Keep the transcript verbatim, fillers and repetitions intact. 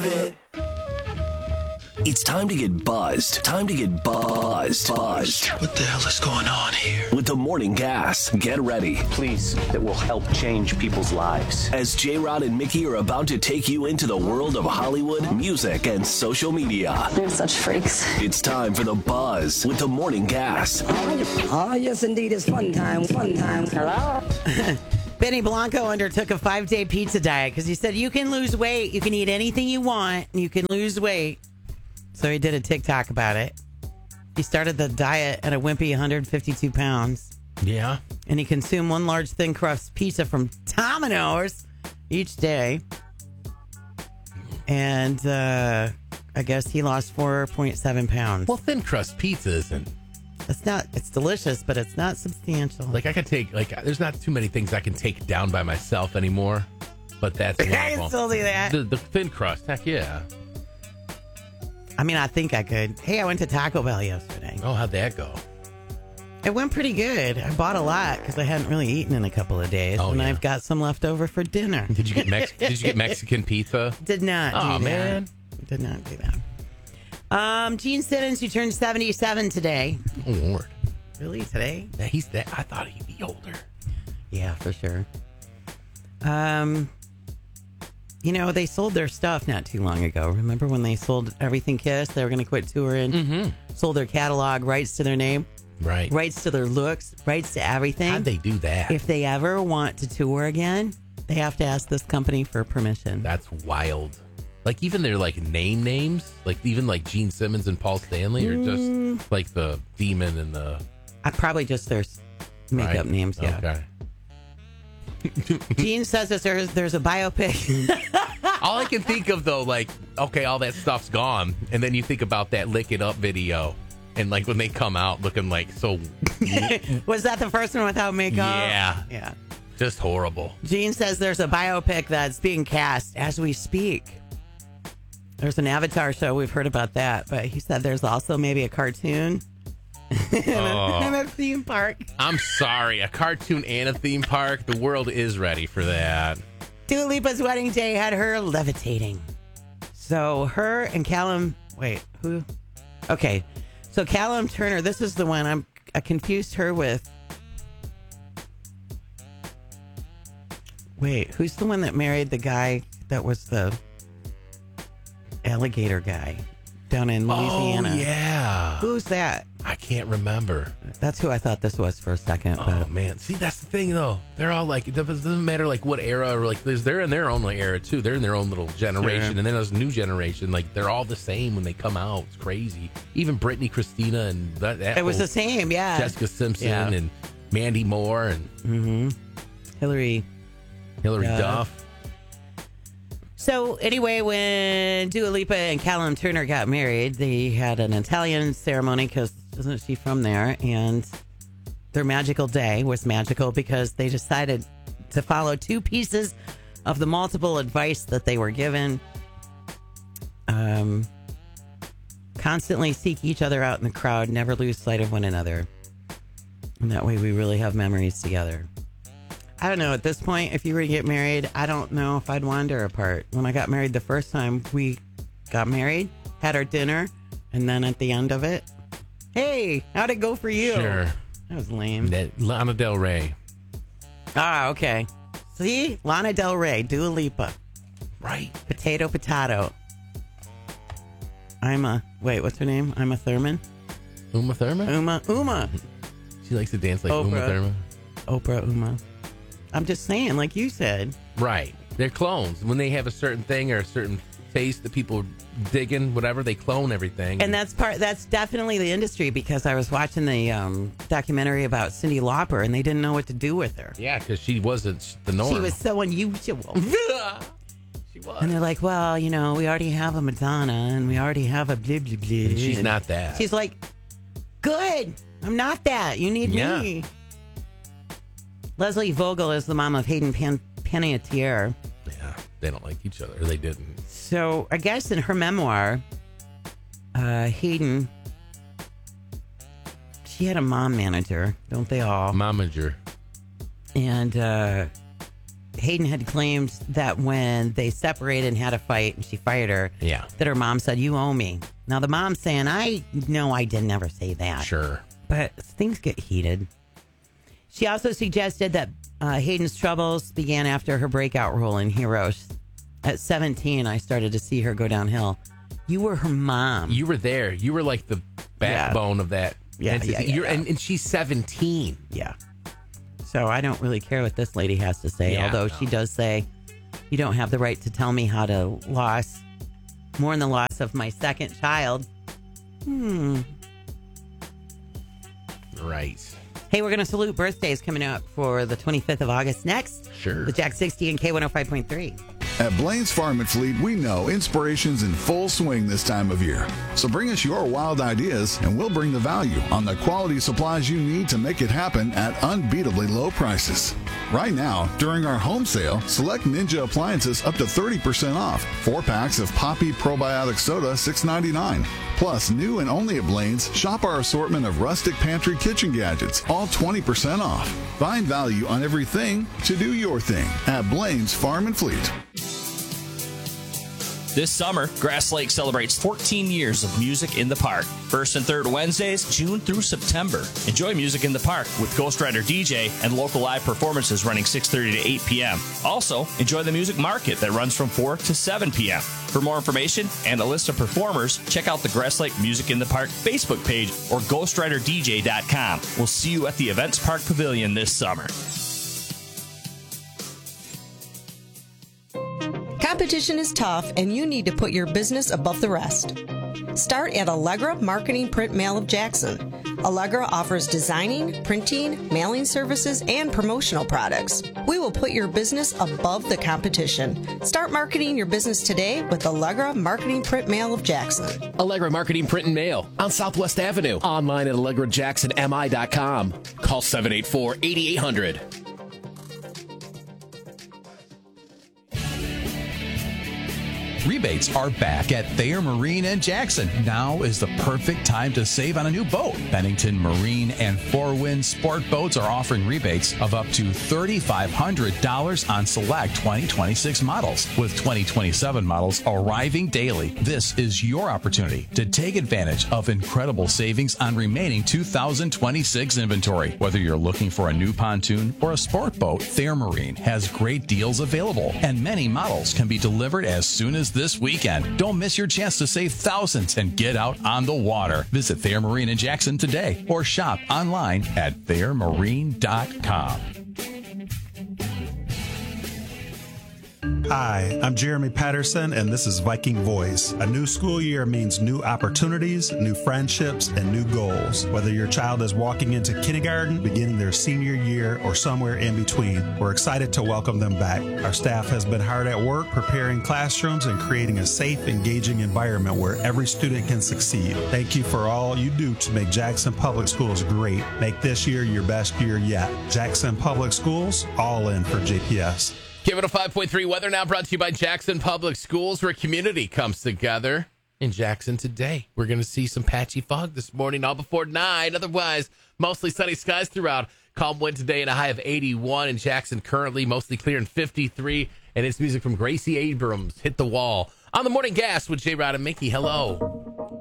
of it. It's time to get buzzed. Time to get buzzed. Buzzed. What the hell is going on here? With the Morning Gas. Get ready. Please, that will help change people's lives. As J-Rod and Mickey are about to take you into the world of Hollywood, music, and social media. They're such freaks. It's time for the buzz with the Morning Gas. Oh, yes, indeed. It's fun time. Fun time. Hello? Benny Blanco undertook a five-day pizza diet because he said you can lose weight. You can eat anything you want. And you can lose weight. So he did a TikTok about it. He started the diet at a wimpy one hundred fifty-two pounds. Yeah. And he consumed one large thin crust pizza from Domino's each day. And uh, I guess he lost four point seven pounds. Well, thin crust pizza isn't. It's not, it's delicious, but it's not substantial. Like, I could take, like, there's not too many things I can take down by myself anymore. But that's one I of can them. still do that. The, the thin crust, heck yeah. I mean, I think I could. Hey, I went to Taco Bell yesterday. Oh, how'd that go? It went pretty good. I bought a lot because I hadn't really eaten in a couple of days, Oh, and yeah. I've got some left over for dinner. Did you get Mex- Did you get Mexican pizza? Did not. Oh, do man. that. Did not do that. Um, Gene Simmons, who turned seventy-seven today. Oh, Lord. Really today? Yeah, he's that. I thought he'd be older. Yeah, for sure. Um, you know, they sold their stuff not too long ago. Remember when they sold Everything Kiss? They were going to quit touring. Mm-hmm. Sold their catalog, rights to their name, Right. rights to their looks, rights to everything. How'd they do that? If they ever want to tour again, they have to ask this company for permission. That's wild. Like, even their, like, name names, like, even, like, Gene Simmons and Paul Stanley, or Mm. just, like, the Demon and the... I probably just their makeup right? names, yeah. Okay. Gene says that there's, there's a biopic. All I can think of, though, like, okay, all that stuff's gone, and then you think about that Lick It Up video, and, like, when they come out looking, like, so... Was that the first one without makeup? Yeah. Yeah. Just horrible. Gene says there's a biopic that's being cast as we speak. There's an Avatar show. We've heard about that. But he said there's also maybe a cartoon and, a, Oh. and a theme park. I'm sorry. A cartoon and a theme park? The world is ready for that. Dua Lipa's wedding day had her levitating. So her and Callum... Wait, who? Okay. So Callum Turner, this is the one. I'm, I confused her with... Wait, who's the one that married the guy that was the alligator guy down in Louisiana? Oh, yeah. Who's that? I can't remember. That's who I thought this was for a second. Oh, But man. See, that's the thing, though. They're all like, it doesn't matter, like, what era, or, like, there's- they're in their own like, era, too. They're in their own little generation. Sure. And then there's a new generation. Like, they're all the same when they come out. It's crazy. Even Britney, Christina, and that, that it was whole the same, yeah. Jessica Simpson Yeah. and Mandy Moore and Mm-hmm. Hillary. Hilary Yeah. Duff. So anyway, when Dua Lipa and Callum Turner got married, they had an Italian ceremony because isn't she from there? And their magical day was magical because they decided to follow two pieces of the multiple advice that they were given. Um, constantly seek each other out in the crowd, never lose sight of one another. And that way we really have memories together. I don't know. At this point, if you were to get married, I don't know if I'd wander apart. When I got married the first time, we got married, had our dinner, and then at the end of it, hey, how'd it go for you? Sure. That was lame. That, Lana Del Rey. Ah, okay. See? Lana Del Rey, Dua Lipa. Right. Potato, potato. I'm a, wait, what's her name? I'm a Thurman? Uma Thurman? Uma, Uma. She likes to dance like Oprah. Uma Thurman. Oprah, Uma. I'm just saying, like you said. Right. They're clones. When they have a certain thing or a certain taste that people digging, whatever, they clone everything. And that's part. That's definitely the industry because I was watching the um, documentary about Cyndi Lauper and they didn't know what to do with her. Yeah, because she wasn't the norm. She was so unusual. She was. And they're like, well, you know, we already have a Madonna and we already have a blah, blah, blah. And she's And not that. She's like, good. I'm not that. You need Yeah. me. Leslie Vogel is the mom of Hayden Pan- Panettiere. Yeah, they don't like each other. They didn't. So I guess in her memoir, uh, Hayden, she had a mom manager, don't they all? Momager. And uh, Hayden had claimed that when they separated and had a fight and she fired her, Yeah. that her mom said, "You owe me." Now, the mom's saying, I know I didn't ever say that. Sure. But things get heated. She also suggested that uh, Hayden's troubles began after her breakout role in Heroes. At seventeen, I started to see her go downhill. You were her mom. You were there. You were like the backbone Yeah. of that. Yeah, entity. yeah, yeah, You're, yeah. And, and she's seventeen. Yeah. So I don't really care what this lady has to say, Yeah, although no. she does say, you don't have the right to tell me how to loss, mourn the loss of my second child. Hmm. Right. Hey, we're going to salute birthdays coming up for the twenty-fifth of August next. Sure. With Jack sixty and K one oh five point three. At Blaine's Farm and Fleet, we know inspiration's in full swing this time of year. So bring us your wild ideas, and we'll bring the value on the quality supplies you need to make it happen at unbeatably low prices. Right now, during our home sale, select Ninja appliances up to thirty percent off. Four packs of Poppy Probiotic Soda, six ninety-nine. Plus, new and only at Blaine's, shop our assortment of rustic pantry kitchen gadgets, all twenty percent off. Find value on everything to do your thing at Blaine's Farm and Fleet. This summer, Grass Lake celebrates fourteen years of music in the park. First and third Wednesdays, June through September. Enjoy music in the park with Ghost Rider D J and local live performances running six thirty to eight p.m. Also, enjoy the music market that runs from four to seven p.m. For more information and a list of performers, check out the Grass Lake Music in the Park Facebook page or ghost rider d j dot com. We'll see you at the Events Park Pavilion this summer. Competition is tough, and you need to put your business above the rest. Start at Allegra Marketing Print Mail of Jackson. Allegra offers designing, printing, mailing services, and promotional products. We will put your business above the competition. Start marketing your business today with Allegra Marketing Print Mail of Jackson. Allegra Marketing Print and Mail on Southwest Avenue. Online at allegra jackson m i dot com. Call seven eight four, eight eight zero zero. Rebates are back at Thayer Marine and Jackson. Now is the perfect time to save on a new boat. Bennington Marine and Four Winds Sport Boats are offering rebates of up to three thousand five hundred dollars on select twenty twenty-six models, with twenty twenty-seven models arriving daily. This is your opportunity to take advantage of incredible savings on remaining two thousand twenty-six inventory. Whether you're looking for a new pontoon or a sport boat, Thayer Marine has great deals available, and many models can be delivered as soon as this weekend. Don't miss your chance to save thousands and get out on the water. Visit Thayer Marine in Jackson today or shop online at thayer marine dot com. Hi, I'm Jeremy Patterson, and this is Viking Voice. A new school year means new opportunities, new friendships, and new goals. Whether your child is walking into kindergarten, beginning their senior year, or somewhere in between, we're excited to welcome them back. Our staff has been hard at work preparing classrooms and creating a safe, engaging environment where every student can succeed. Thank you for all you do to make Jackson Public Schools great. Make this year your best year yet. Jackson Public Schools, all in for J P S. K one oh five point three weather now brought to you by Jackson Public Schools, where community comes together in Jackson today. We're going to see some patchy fog this morning, all before nine. Otherwise, mostly sunny skies throughout. Calm wind today and a high of eighty-one in Jackson. Currently mostly clear and fifty-three. And it's music from Gracie Abrams, Hit the Wall. On the Morning Gas with J. Rod and Mickey. Hello.